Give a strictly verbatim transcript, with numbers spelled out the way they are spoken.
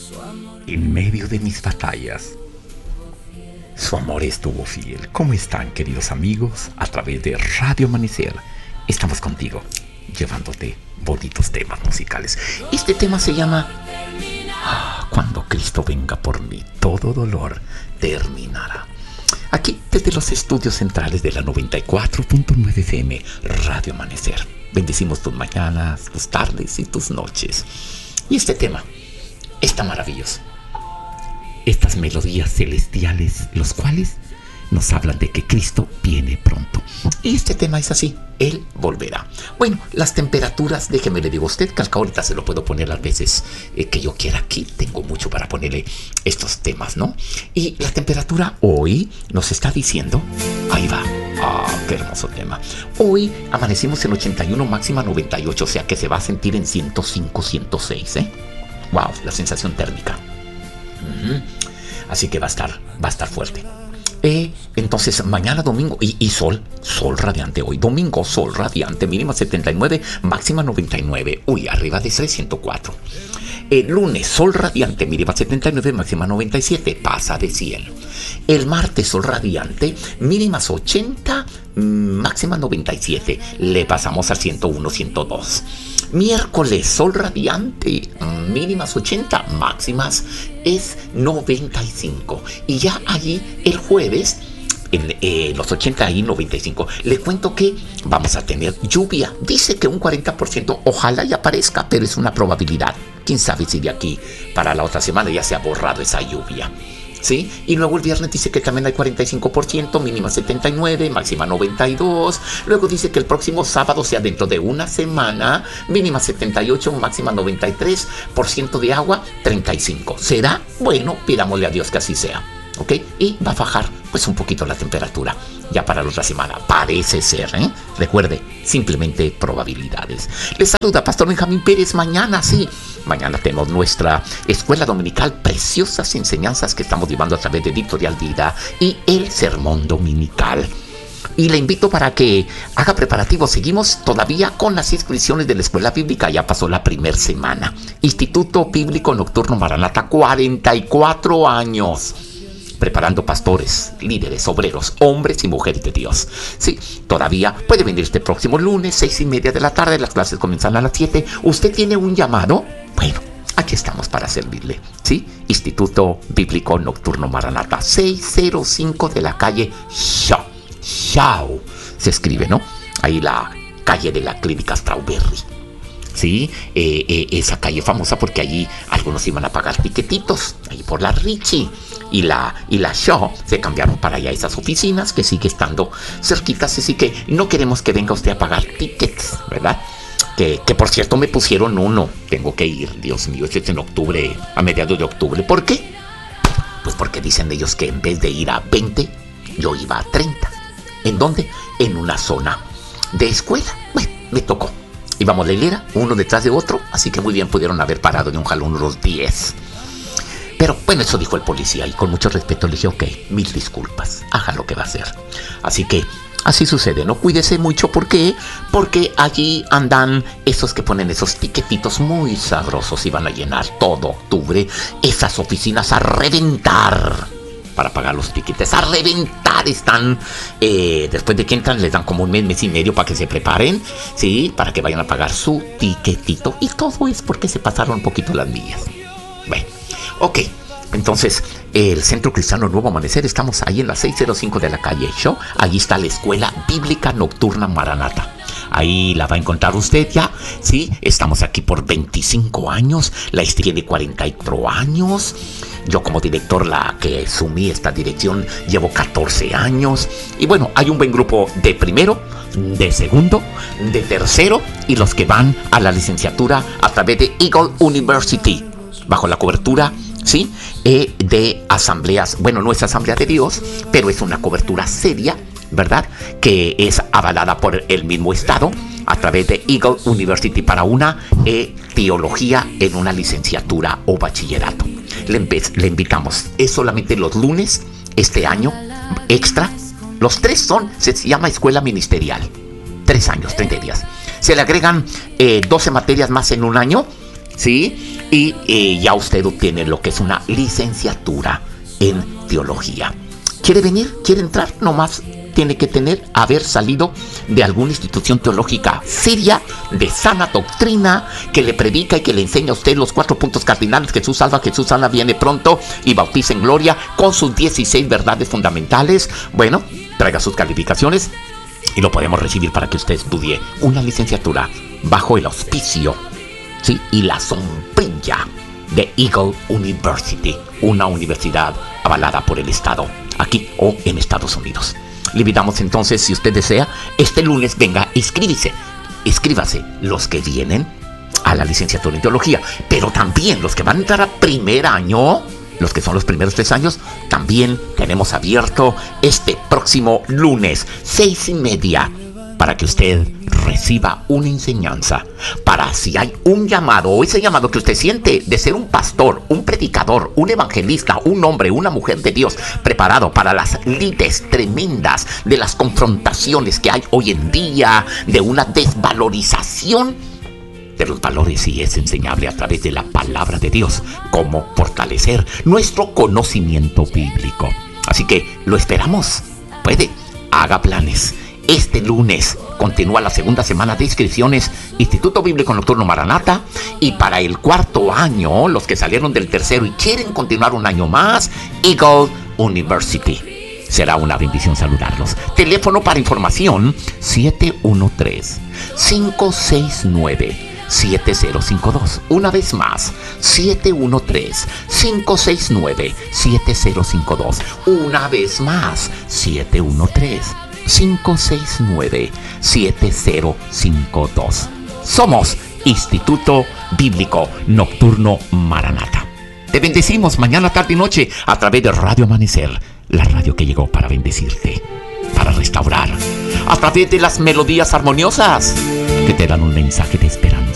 En medio de mis batallas, su amor estuvo fiel. ¿Cómo están, queridos amigos? A través de Radio Amanecer, estamos contigo, llevándote bonitos temas musicales. Este tema se llama ah, Cuando Cristo venga por mí, todo dolor terminará. Aquí, desde los estudios centrales de la noventa y cuatro punto nueve F M, Radio Amanecer. Bendecimos tus mañanas, tus tardes y tus noches. Y este tema está maravilloso. Estas melodías celestiales, los cuales nos hablan de que Cristo viene pronto. Y este tema es así, Él volverá. Bueno, las temperaturas, déjeme le digo a usted que ahorita se lo puedo poner las veces eh, que yo quiera. Aquí tengo mucho para ponerle estos temas, ¿no? Y la temperatura hoy nos está diciendo, ahí va, ah, qué hermoso tema. Hoy amanecimos en ochenta y uno, máxima noventa y ocho, o sea que se va a sentir en ciento cinco, ciento seis, ¿eh? Wow, la sensación térmica. Uh-huh. Así que va a estar, va a estar fuerte. Eh, entonces mañana domingo y, y sol, sol radiante hoy. Domingo sol radiante, mínima setenta y nueve, máxima noventa y nueve. Uy, arriba de ciento cuatro. El lunes sol radiante, mínima setenta y nueve, máxima noventa y siete, pasa de cien. El martes sol radiante, mínimas ochenta, máxima noventa y siete, le pasamos a ciento uno, ciento dos. Miércoles sol radiante, mínimas ochenta, máximas es noventa y cinco. Y ya allí el jueves, en eh, los ochenta y noventa y cinco, le cuento que vamos a tener lluvia. Dice que un cuarenta por ciento, ojalá ya aparezca, pero es una probabilidad. Quién sabe si de aquí para la otra semana ya se ha borrado esa lluvia. ¿Sí? Y luego el viernes dice que también hay cuarenta y cinco por ciento, mínima setenta y nueve, máxima noventa y dos. Luego dice que el próximo sábado, o sea, dentro de una semana, mínima setenta y ocho, máxima noventa y tres por ciento de agua, treinta y cinco. ¿Será? Bueno, pidámosle a Dios que así sea. ¿Ok? Y va a bajar pues un poquito la temperatura ya para la otra semana. Parece ser, ¿eh? Recuerde, simplemente probabilidades. Les saluda Pastor Benjamín Pérez. Mañana, sí, mañana tenemos nuestra escuela dominical, preciosas enseñanzas que estamos llevando a través de Editorial Vida y el sermón dominical. Y le invito para que haga preparativos. Seguimos todavía con las inscripciones de la escuela bíblica. Ya pasó la primera semana. Instituto Bíblico Nocturno Maranata, cuarenta y cuatro años. Preparando pastores, líderes, obreros, hombres y mujeres de Dios. Sí, todavía puede venir este próximo lunes, seis y media de la tarde. Las clases comienzan a las siete. ¿Usted tiene un llamado? Bueno, aquí estamos para servirle. Sí, Instituto Bíblico Nocturno Maranata, seiscientos cinco de la calle Shaw. Shaw se escribe, ¿no? Ahí la calle de la clínica Strawberry. Sí, eh, eh, esa calle famosa porque allí algunos iban a pagar tiquetitos, ahí por la Richie y la, y la Shaw se cambiaron para allá esas oficinas que sigue estando cerquitas, así que no queremos que venga usted a pagar tickets, ¿verdad? Que, que por cierto me pusieron uno, tengo que ir, Dios mío, este es en octubre, a mediados de octubre. ¿Por qué? Pues porque dicen ellos que en vez de ir a veinte, yo iba a treinta. ¿En dónde? En una zona de escuela. Bueno, me tocó. Íbamos la hilera, uno detrás de otro, así que muy bien pudieron haber parado de un jalón los diez. Pero bueno, eso dijo el policía y con mucho respeto le dije, ok, mil disculpas, haga lo que va a hacer. Así que así sucede, ¿no? Cuídese mucho, ¿por qué? Porque allí andan esos que ponen esos tiquetitos muy sabrosos y van a llenar todo octubre esas oficinas a reventar. Para pagar los tiquetes, a reventar están. Eh, después de que entran, les dan como un mes, mes y medio para que se preparen, ¿sí? Para que vayan a pagar su tiquetito. Y todo es porque se pasaron un poquito las millas. Bueno, ok. Entonces, el Centro Cristiano Nuevo Amanecer, estamos ahí en la seiscientos cinco de la calle Shaw. Allí está la Escuela Bíblica Nocturna Maranata. Ahí la va a encontrar usted ya, ¿sí? Estamos aquí por veinticinco años. La S tiene cuarenta y cuatro años. Yo como director, la que asumí esta dirección, llevo catorce años. Y bueno, hay un buen grupo de primero, de segundo, de tercero y los que van a la licenciatura a través de Eagle University, bajo la cobertura, ¿sí? Eh, de asambleas. Bueno, no es Asamblea de Dios, pero es una cobertura seria, ¿verdad? Que es avalada por el mismo Estado a través de Eagle University para una eh, teología en una licenciatura o bachillerato. Le, le invitamos. Es solamente los lunes este año, extra. Los tres son, se llama escuela ministerial. Tres años, treinta días. Se le agregan eh, doce materias más en un año, ¿sí? y eh, ya usted obtiene lo que es una licenciatura en teología. ¿Quiere venir? ¿Quiere entrar? Nomás tiene que tener, haber salido de alguna institución teológica seria, de sana doctrina, que le predica y que le enseña a usted los cuatro puntos cardinales: Jesús salva, Jesús sana, viene pronto y bautiza en gloria, con sus dieciséis verdades fundamentales. Bueno, traiga sus calificaciones y lo podemos recibir para que usted estudie una licenciatura bajo el auspicio, ¿sí?, y la sombrilla de Eagle University, una universidad avalada por el Estado, aquí o en Estados Unidos. Le invitamos entonces, si usted desea, este lunes venga, inscríbase, inscríbase los que vienen a la licenciatura en teología, pero también los que van a entrar a primer año, los que son los primeros tres años, también tenemos abierto este próximo lunes, seis y media, para que usted reciba una enseñanza, para si hay un llamado, o ese llamado que usted siente de ser un pastor, un predicador, un evangelista, un hombre, una mujer de Dios, preparado para las lides tremendas de las confrontaciones que hay hoy en día, de una desvalorización de los valores, y es enseñable a través de la palabra de Dios cómo fortalecer nuestro conocimiento bíblico. Así que lo esperamos. Puede, haga planes. Este lunes continúa la segunda semana de inscripciones, Instituto Bíblico Nocturno Maranata, y para el cuarto año, los que salieron del tercero y quieren continuar un año más, Eagle University. Será una bendición saludarlos. Teléfono para información siete uno tres, cinco seis nueve, siete cero cinco dos. Una vez más, siete uno tres, cinco seis nueve, siete cero cinco dos. Una vez más, siete uno tres, cinco seis nueve, siete cero cinco dos. Somos Instituto Bíblico Nocturno Maranata. Te bendecimos mañana, tarde y noche a través de Radio Amanecer, la radio que llegó para bendecirte, para restaurar, a través de las melodías armoniosas que te dan un mensaje de esperanza.